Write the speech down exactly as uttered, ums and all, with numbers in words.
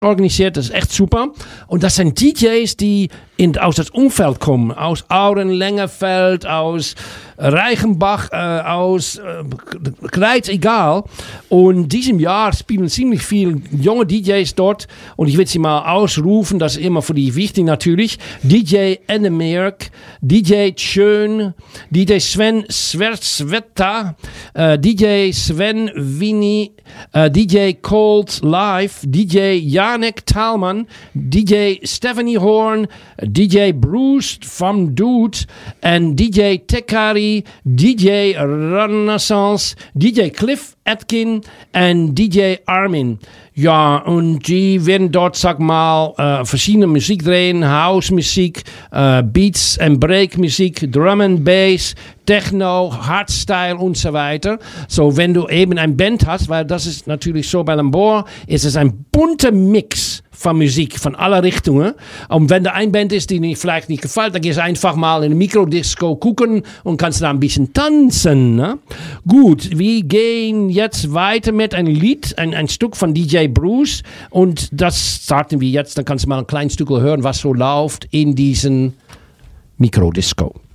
organisiert, das ist echt super. Und das sind D Js, die in, aus das Umfeld kommen, aus Auren, Längerfeld, aus Reichenbach, äh, aus äh, Kreuz, egal. Und diesem Jahr spielen ziemlich viele junge D Js dort. Und ich will sie mal ausrufen, das ist immer für die wichtig natürlich. D J Ennemerk, D J Schön, D J Sven Sversvetta, äh, D J Sven Winnie, äh, D J Cold Live, D J Janek Thalmann, D J Stephanie Horn, D J Bruce vom Dude, und D J Tekari, D J Renaissance, D J Cliff Atkin und D J Armin. Ja, und die werden dort, sag mal, äh, verschiedene Musik drehen, House-Musik, äh, Beats and Break-Musik, Drum and Bass, Techno, Hardstyle und so weiter. So, wenn du eben ein Band hast, weil das ist natürlich so bei Lambour, ist es ein bunter Mix von Musik, von aller Richtungen. Und wenn da ein Band ist, die dir vielleicht nicht gefällt, dann gehst du einfach mal in eine Mikrodisco gucken und kannst da ein bisschen tanzen. Ne? Gut, wir gehen jetzt weiter mit einem Lied, ein, ein Stück von D J Bruce. Und das starten wir jetzt. Dann kannst du mal ein kleines Stück hören, was so läuft in diesen Mikrodisco.